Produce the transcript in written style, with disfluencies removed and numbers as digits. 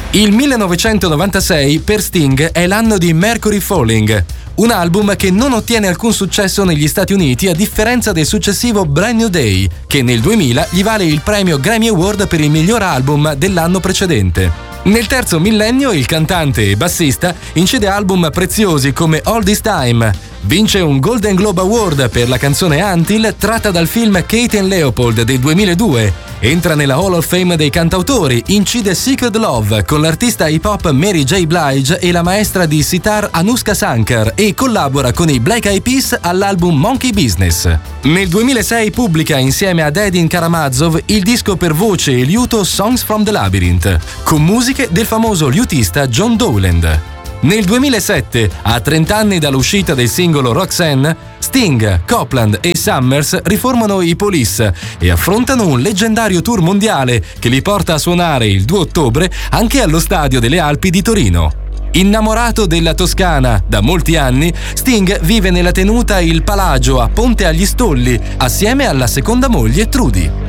Il 1996 per Sting è l'anno di Mercury Falling, un album che non ottiene alcun successo negli Stati Uniti a differenza del successivo Brand New Day, che nel 2000 gli vale il premio Grammy Award per il miglior album dell'anno precedente. Nel terzo millennio il cantante e bassista incide album preziosi come All This Time, vince un Golden Globe Award per la canzone Until tratta dal film Kate and Leopold del 2002, entra nella Hall of Fame dei cantautori, incide Secret Love con l'artista hip hop Mary J. Blige e la maestra di sitar Anushka Shankar e collabora con i Black Eyed Peas all'album Monkey Business. Nel 2006 pubblica insieme ad Edin Karamazov il disco per voce e liuto Songs from the Labyrinth, con musiche del famoso liutista John Dowland. Nel 2007, a 30 anni dall'uscita del singolo Roxanne, Sting, Copland e Summers riformano i Police e affrontano un leggendario tour mondiale che li porta a suonare il 2 ottobre anche allo Stadio delle Alpi di Torino. Innamorato della Toscana da molti anni, Sting vive nella tenuta Il Palagio a Ponte agli Stolli assieme alla seconda moglie Trudy.